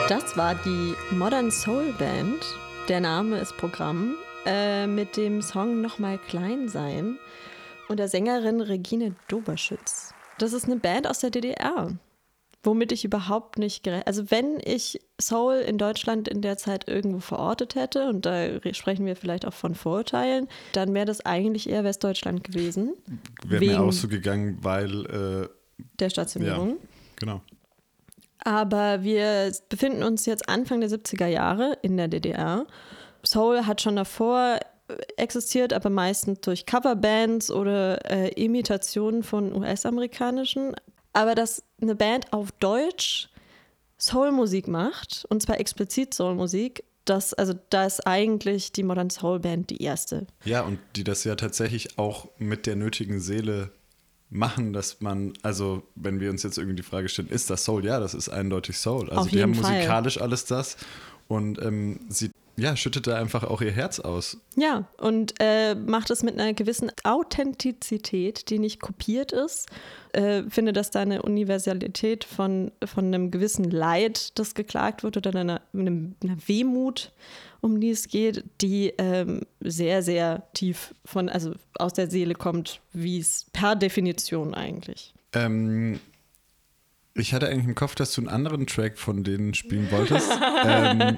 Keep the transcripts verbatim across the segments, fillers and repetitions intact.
Das war die Modern Soul Band, der Name ist Programm, äh, mit dem Song Nochmal klein sein und der Sängerin Regine Doberschütz. Das ist eine Band aus der D D R, womit ich überhaupt nicht gerechnet. Also wenn ich Soul in Deutschland in der Zeit irgendwo verortet hätte, und da sprechen wir vielleicht auch von Vorurteilen, dann wäre das eigentlich eher Westdeutschland gewesen. Wäre mir auch so gegangen, weil äh, der Stationierung. Ja, genau. Aber wir befinden uns jetzt Anfang der siebziger Jahre in der D D R. Soul hat schon davor existiert, aber meistens durch Coverbands oder äh, Imitationen von U S-amerikanischen. Aber dass eine Band auf Deutsch Soul-Musik macht, und zwar explizit Soul-Musik, das, also da ist eigentlich die Modern Soul Band die erste. Ja, und die das ja tatsächlich auch mit der nötigen Seele machen, dass man, also wenn wir uns jetzt irgendwie die Frage stellen, ist das Soul? Ja, das ist eindeutig Soul. Also Auf die haben jeden Fall. musikalisch alles das und ähm, sie ja, schüttet da einfach auch ihr Herz aus. Ja, und äh, macht es mit einer gewissen Authentizität, die nicht kopiert ist. Äh, finde, dass da eine Universalität von, von einem gewissen Leid, das geklagt wird, oder einer, einer, einer Wehmut, um die es geht, die ähm, sehr, sehr tief von, also aus der Seele kommt, wie es per Definition eigentlich. Ähm, ich hatte eigentlich im Kopf, dass du einen anderen Track von denen spielen wolltest. ähm,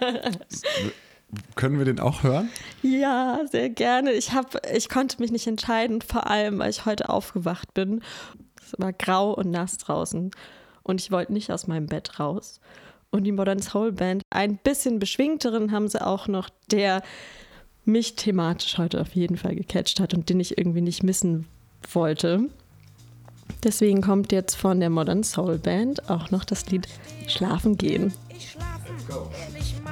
Können wir den auch hören? Ja, sehr gerne. Ich, hab, ich konnte mich nicht entscheiden, vor allem, weil ich heute aufgewacht bin. Es war grau und nass draußen und ich wollte nicht aus meinem Bett raus. Und die Modern Soul Band, ein bisschen beschwingteren haben sie auch noch, der mich thematisch heute auf jeden Fall gecatcht hat und den ich irgendwie nicht missen wollte. Deswegen kommt jetzt von der Modern Soul Band auch noch das Lied Schlafen gehen. Ich schlafe, ehrlich mal.